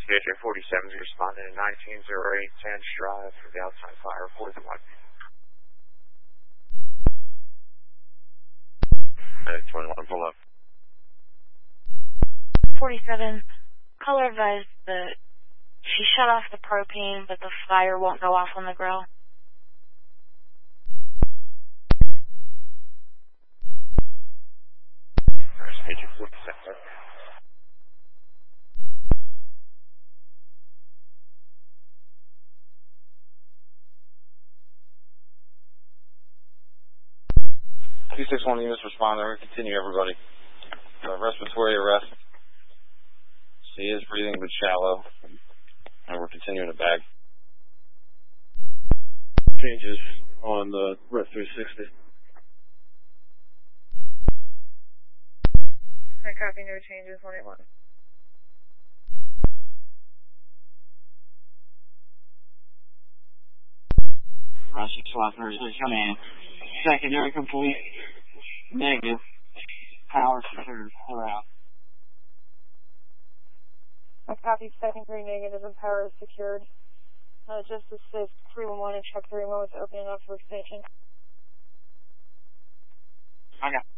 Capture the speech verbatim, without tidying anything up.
C H A forty-seven is responding to nineteen oh eight Sands Drive for the outside fire, fourth one. Uh, twenty-one, pull up. forty-seven, color advised that she shut off the propane, but the fire won't go off on the grill. There's C H A forty-seven. two six one units responding. We continue, everybody. Uh, respiratory arrest. She is breathing but shallow. And we're continuing to bag. Changes on the Res three sixty. I copy, no changes, one eight one. Russia twelve thirty-six, come in. Secondary complete. Negative. Power secured. We're out. I copy, secondary negative and power is secured. Uh, just assist three one one and check three one one is opening up for extension. Okay.